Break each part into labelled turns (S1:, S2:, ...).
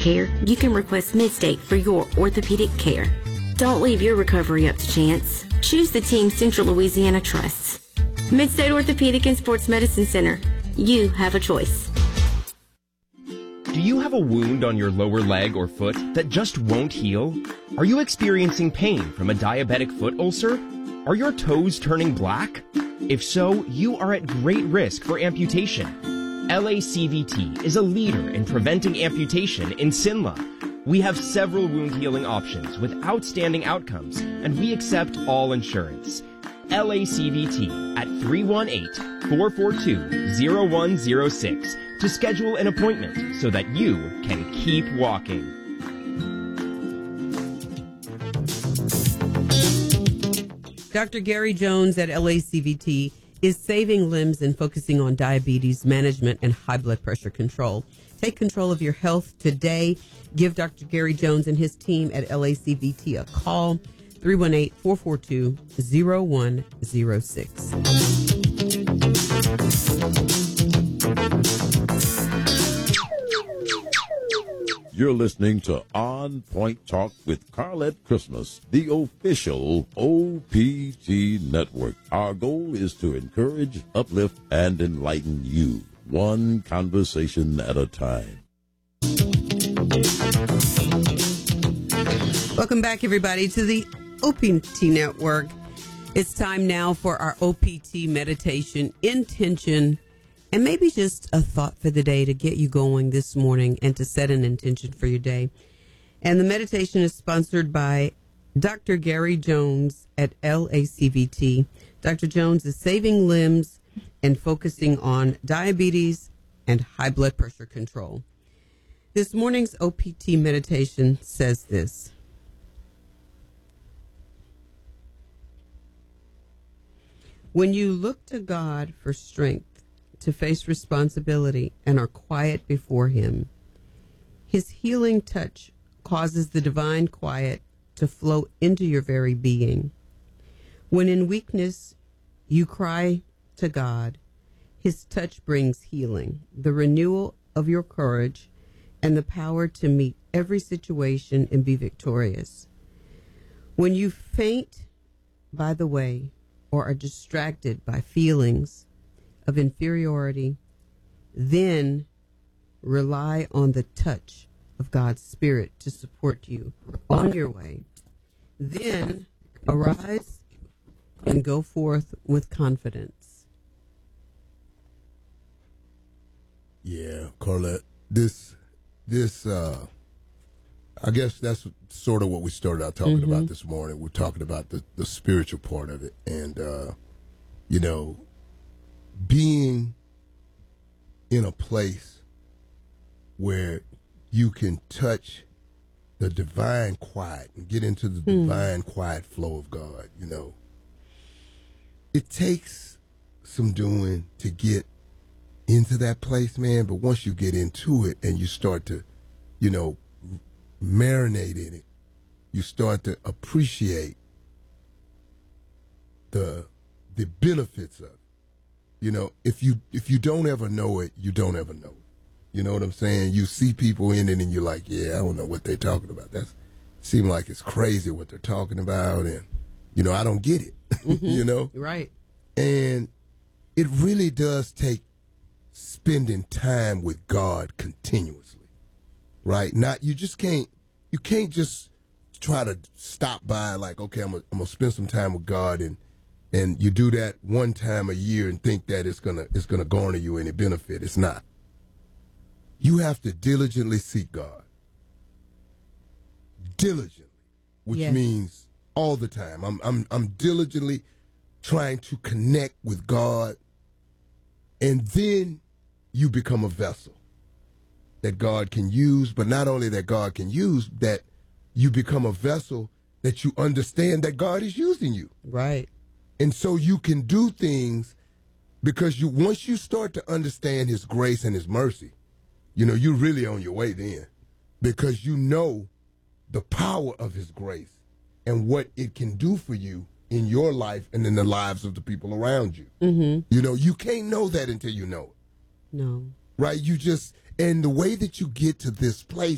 S1: care, you can request Midstate for your orthopedic care. Don't leave your recovery up to chance. Choose the team Central Louisiana trusts. Midstate Orthopedic and Sports Medicine Center. You have a choice.
S2: Do you have a wound on your lower leg or foot that just won't heal? Are you experiencing pain from a diabetic foot ulcer? Are your toes turning black? If so, you are at great risk for amputation. LACVT is a leader in preventing amputation in Sinla. We have several wound healing options with outstanding outcomes, and we accept all insurance. LACVT at 318-442-0106 to schedule an appointment so that you can keep walking.
S3: Dr. Gary Jones at LACVT is saving limbs and focusing on diabetes management and high blood pressure control. Take control of your health today. Give Dr. Gary Jones and his team at LACVT a call, 318-442-0106.
S4: You're listening to On Point Talk with Carlette Christmas, the official OPT network. Our goal is to encourage, uplift, and enlighten you, one conversation at a time.
S3: Welcome back, everybody, to the OPT network. It's time now for our OPT meditation, intention, and maybe just a thought for the day to get you going this morning and to set an intention for your day. And the meditation is sponsored by Dr. Gary Jones at LACVT. Dr. Jones is saving limbs and focusing on diabetes and high blood pressure control. This morning's OPT meditation says this: when you look to God for strength to face responsibility and are quiet before Him, His healing touch causes the divine quiet to flow into your very being. When in weakness you cry to God, His touch brings healing, the renewal of your courage, and the power to meet every situation and be victorious. When you faint by the way or are distracted by feelings of inferiority, then rely on the touch of God's Spirit to support you on your way. Then arise and go forth with confidence.
S5: Yeah, Carlette, this I guess that's sort of what we started out talking about this morning. We're talking about the spiritual part of it, and being in a place where you can touch the divine quiet and get into the divine quiet flow of God. It takes some doing to get into that place, man, but once you get into it and you start to marinate in it, you start to appreciate the benefits of it. If you don't ever know it, you don't ever know it. You know what I'm saying? You see people in it and you're like, yeah, I don't know what they're talking about. That seems like it's crazy what they're talking about, and I don't get it.
S3: Right.
S5: And it really does take spending time with God continuously, right? You can't just try to stop by like, okay, I'm gonna spend some time with God, and you do that one time a year and think that it's gonna garner you any benefit. It's not. You have to diligently seek God. Diligently, which means all the time. I'm diligently trying to connect with God, and then you become a vessel that God can use, but not only that God can use, that you become a vessel that you understand that God is using you.
S3: Right.
S5: And so you can do things because once you start to understand His grace and His mercy, you're really on your way then, because you know the power of His grace and what it can do for you in your life and in the lives of the people around you. You can't know that until you know it.
S3: No.
S5: Right? And the way that you get to this place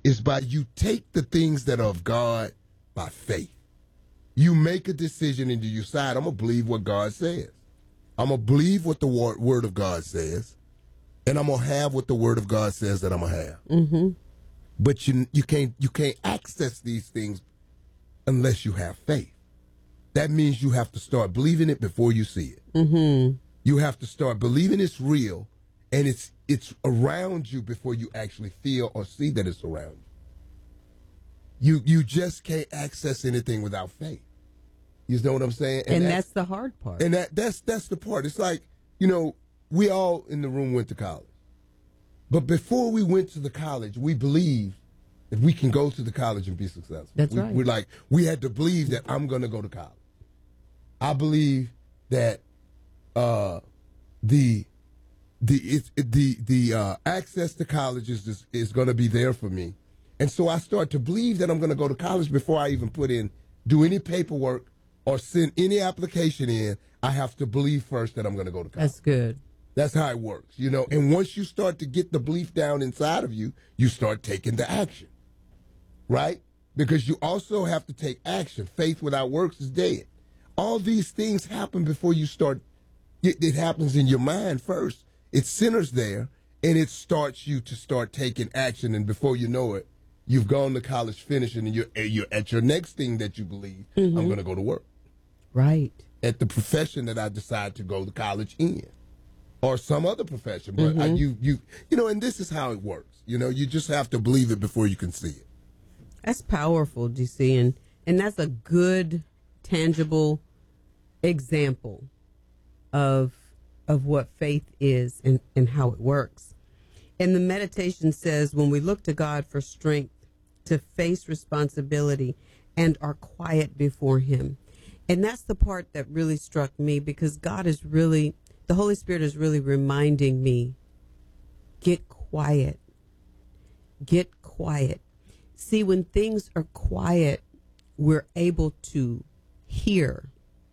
S5: is by you take the things that are of God by faith. You make a decision and you decide, I'm going to believe what God says. I'm going to believe what the word of God says, and I'm going to have what the word of God says that I'm going to have.
S3: Mm-hmm.
S5: But you can't access these things unless you have faith. That means you have to start believing it before you see it.
S3: Mm-hmm.
S5: You have to start believing it's real, and it's around you before you actually feel or see that it's around you. You just can't access anything without faith. You know what I'm saying?
S3: And that's the hard part.
S5: And that's the part. It's like, you know, we all in the room went to college. But before we went to the college, we believed that we can go to the college and be successful.
S3: That's right.
S5: We're like, we had to believe that I'm going to go to college. I believe that the access to college is going to be there for me. And so I start to believe that I'm going to go to college before I even do any paperwork or send any application in. I have to believe first that I'm going to go to college.
S3: That's good.
S5: That's how it works, you know. And once you start to get the belief down inside of you, you start taking the action, right? Because you also have to take action. Faith without works is dead. All these things happen before you start. It happens in your mind first. It centers there, and it starts you to start taking action. And before you know it, you've gone to college, finishing, and you're at your next thing that you believe.
S3: Mm-hmm.
S5: I'm going to go to work.
S3: Right.
S5: At the profession that I decide to go to college in. Or some other profession, but you know, and this is how it works. You know, you just have to believe it before you can see it.
S3: That's powerful, DC, and that's a good, tangible example of what faith is and how it works. And the meditation says, when we look to God for strength to face responsibility and are quiet before Him, and that's the part that really struck me, because the Holy Spirit is really reminding me, get quiet. Get quiet. See, when things are quiet, we're able to hear.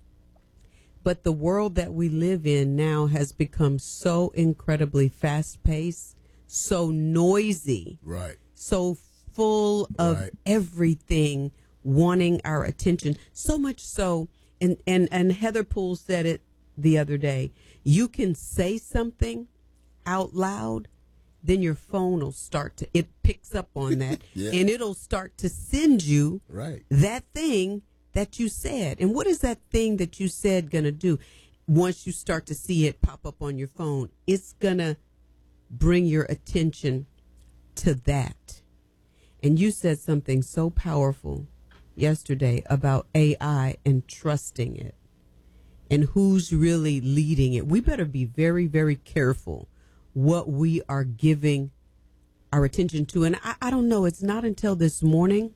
S3: But the world that we live in now has become so incredibly fast-paced, so noisy,
S5: right?
S3: So full of everything wanting our attention. So much so, and Heather Poole said it the other day, you can say something out loud, then your phone will it picks up on that,
S5: yeah.
S3: And it'll start to send you that thing that you said. And what is that thing that you said going to do? Once you start to see it pop up on your phone, it's going to bring your attention to that. And you said something so powerful yesterday about AI and trusting it. And who's really leading it. We better be very, very careful what we are giving our attention to. And I don't know, it's not until this morning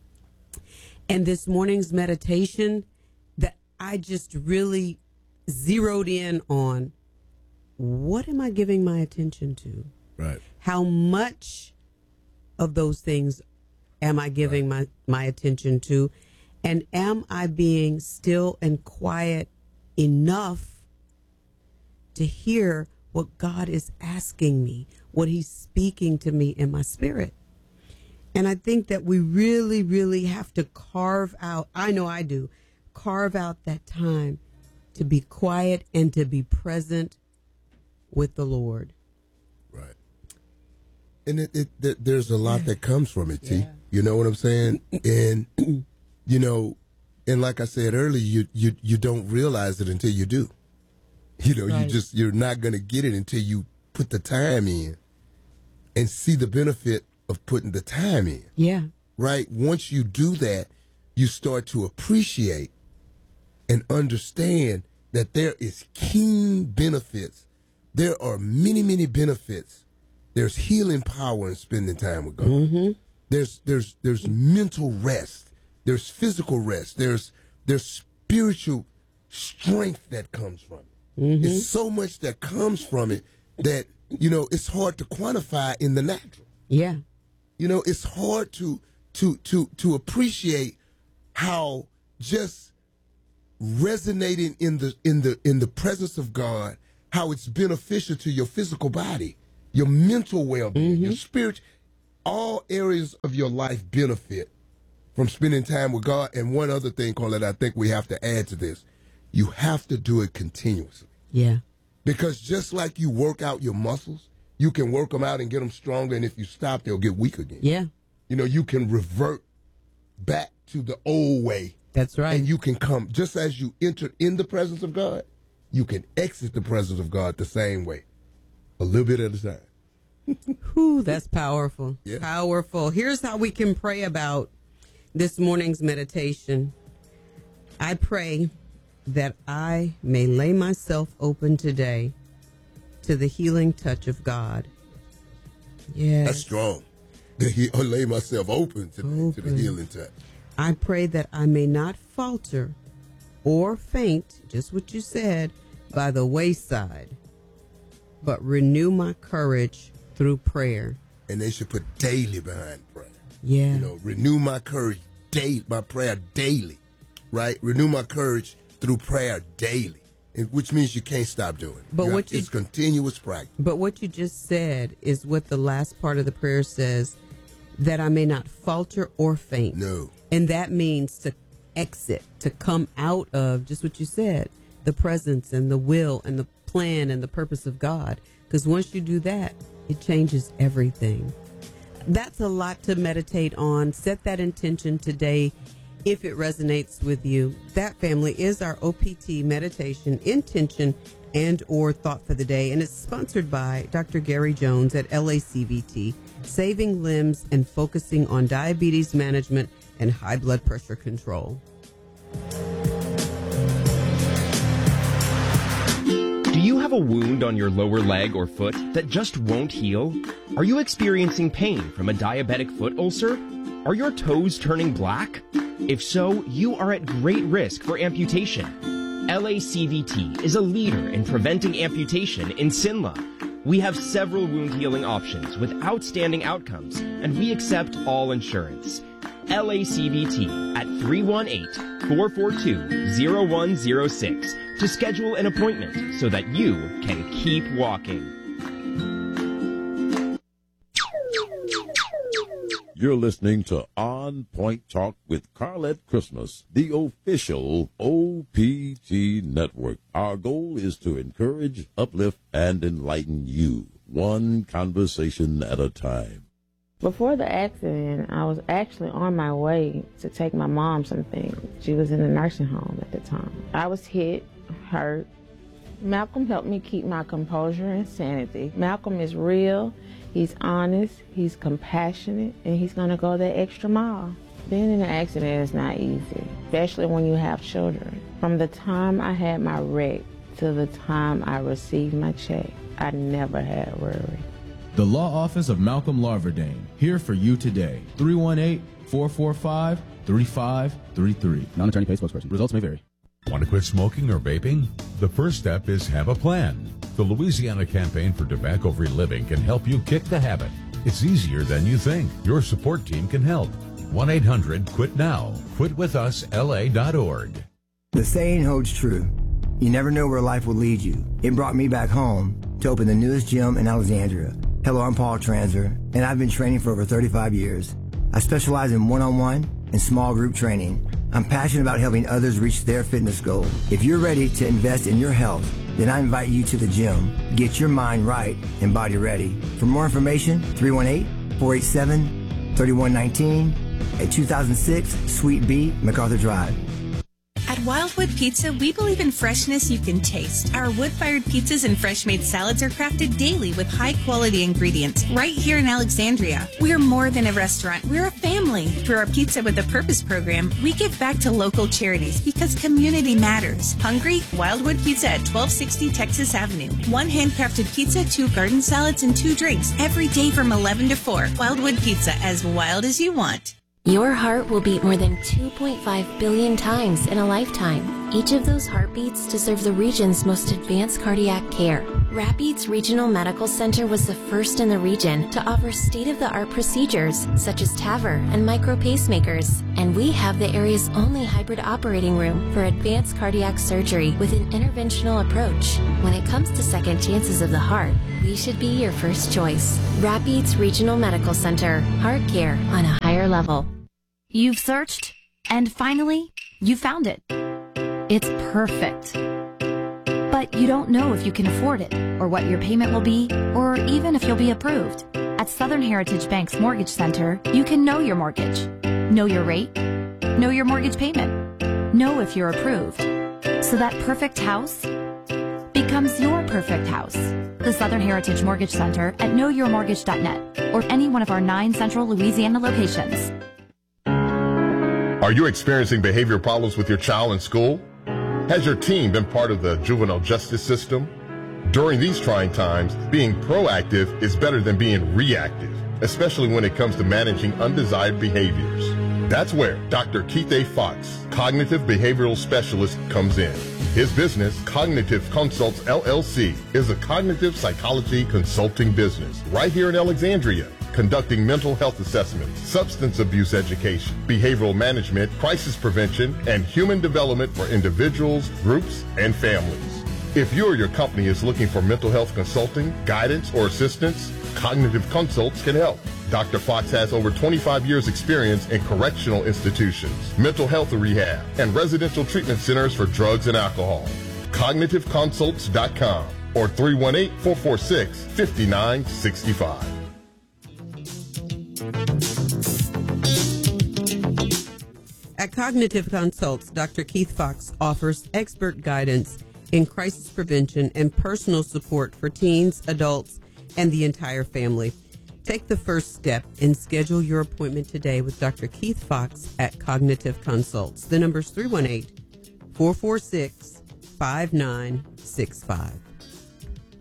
S3: and this morning's meditation that I just really zeroed in on, what am I giving my attention to?
S5: Right.
S3: How much of those things am I giving my attention to? And am I being still and quiet enough to hear what God is asking me, what He's speaking to me in my spirit? And I think that we really, really have to carve out, I know I do, carve out that time to be quiet and to be present with the Lord.
S5: Right. And there's a lot that comes from it, T. You know what I'm saying? And, you know, and like I said earlier, you don't realize it until you do. You know, you're not going to get it until you put the time in and see the benefit of putting the time in.
S3: Yeah.
S5: Right? Once you do that, you start to appreciate and understand that there is keen benefits. There are many, many benefits. There's healing power in spending time with God. Mm-hmm. There's mental rest. There's physical rest. There's spiritual strength that comes from it. Mm-hmm. It's so much that comes from it that, you know, it's hard to quantify in the natural.
S3: Yeah.
S5: You know, it's hard to appreciate how just resonating in the presence of God, how it's beneficial to your physical body, your mental well-being, your spirit. all areas of your life benefit from spending time with God. And one other thing, Colette, I think we have to add to this. You have to do it continuously.
S3: Yeah.
S5: Because just like you work out your muscles, you can work them out and get them stronger, and if you stop, they'll get weak again.
S3: Yeah.
S5: You know, you can revert back to the old way.
S3: That's right.
S5: And you can come, just as you enter in the presence of God, you can exit the presence of God the same way, a little bit at a time.
S3: Whew, that's powerful.
S5: Yeah.
S3: Powerful. Here's how we can pray about this morning's meditation. I pray that I may lay myself open today to the healing touch of God. Yes.
S5: That's strong. I lay myself open to the healing touch.
S3: I pray that I may not falter or faint, just what you said, by the wayside, but renew my courage through prayer.
S5: And they should put daily behind prayer.
S3: Yeah.
S5: You know, renew my courage daily, my prayer daily, right? Renew my courage through prayer daily, which means you can't stop doing it.
S3: But
S5: it's continuous practice.
S3: But what you just said is what the last part of the prayer says, that I may not falter or faint.
S5: No.
S3: And that means to exit, to come out of, just what you said, the presence and the will and the plan and the purpose of God. Because once you do that, it changes everything. That's a lot to meditate on. Set that intention today if it resonates with you. That, family, is our OPT meditation intention and or thought for the day. And it's sponsored by Dr. Gary Jones at LACVT, saving limbs and focusing on diabetes management and high blood pressure control.
S2: Do you have a wound on your lower leg or foot that just won't heal? Are you experiencing pain from a diabetic foot ulcer? Are your toes turning black? If so, you are at great risk for amputation. LACVT is a leader in preventing amputation in Sinla. We have several wound healing options with outstanding outcomes, and we accept all insurance. LACVT at 318-442-0106 to schedule an appointment so that you can keep walking.
S4: You're listening to On Point Talk with Carlette Christmas, the official OPT network. Our goal is to encourage, uplift, and enlighten you, one conversation at a time.
S6: Before the accident, I was actually on my way to take my mom something. She was in a nursing home at the time. I was hit, hurt. Malcolm helped me keep my composure and sanity. Malcolm is real, he's honest, he's compassionate, and he's gonna go that extra mile. Being in an accident is not easy, especially when you have children. From the time I had my wreck to the time I received my check, I never had worry.
S7: The Law Office of Malcolm Larverdane, here for you today. 318-445-3533.
S8: Non-attorney paid spokesperson. Results may vary.
S9: Want to quit smoking or vaping? The first step is have a plan. The Louisiana Campaign for Tobacco-Free Living can help you kick the habit. It's easier than you think. Your support team can help. 1-800-QUIT-NOW. QuitWithUsLA.org.
S10: The saying holds true. You never know where life will lead you. It brought me back home to open the newest gym in Alexandria. Hello, I'm Paul Transer, and I've been training for over 35 years. I specialize in one-on-one and small group training. I'm passionate about helping others reach their fitness goals. If you're ready to invest in your health, then I invite you to the gym. Get your mind right and body ready. For more information, 318-487-3119 at 2006 Suite B, MacArthur Drive.
S11: At Wildwood Pizza, we believe in freshness you can taste. Our wood-fired pizzas and fresh-made salads are crafted daily with high-quality ingredients right here in Alexandria. We're more than a restaurant. We're a family. Through our Pizza with a Purpose program, we give back to local charities because community matters. Hungry? Wildwood Pizza at 1260 Texas Avenue. 1 handcrafted pizza, 2 garden salads, and 2 drinks every day from 11 to 4. Wildwood Pizza, as wild as you want.
S12: Your heart will beat more than 2.5 billion times in a lifetime. Each of those heartbeats deserve the region's most advanced cardiac care. Rapides Regional Medical Center was the first in the region to offer state-of-the-art procedures such as TAVR and micro pacemakers. And we have the area's only hybrid operating room for advanced cardiac surgery with an interventional approach. When it comes to second chances of the heart, we should be your first choice. Rapides Regional Medical Center. Heart care on a higher level.
S8: You've searched, and finally, you found it. It's perfect. But you don't know if you can afford it, or what your payment will be, or even if you'll be approved. At Southern Heritage Bank's Mortgage Center, you can know your mortgage, know your rate, know your mortgage payment, know if you're approved. So that perfect house becomes your perfect house. The Southern Heritage Mortgage Center at knowyourmortgage.net or any one of our 9 central Louisiana locations.
S13: Are you experiencing behavior problems with your child in school? Has your teen been part of the juvenile justice system? During these trying times, being proactive is better than being reactive, especially when it comes to managing undesired behaviors. That's where Dr. Keith A. Fox, cognitive behavioral specialist, comes in. His business, Cognitive Consults LLC, is a cognitive psychology consulting business right here in Alexandria, conducting mental health assessments, substance abuse education, behavioral management, crisis prevention, and human development for individuals, groups, and families. If you or your company is looking for mental health consulting, guidance, or assistance, Cognitive Consults can help. Dr. Fox has over 25 years experience in correctional institutions, mental health rehab, and residential treatment centers for drugs and alcohol. CognitiveConsults.com or 318-446-5965.
S3: At Cognitive Consults, Dr. Keith Fox offers expert guidance in crisis prevention and personal support for teens, adults, and the entire family. Take the first step and schedule your appointment today with Dr. Keith Fox at Cognitive Consults. The number is 318-446-5965.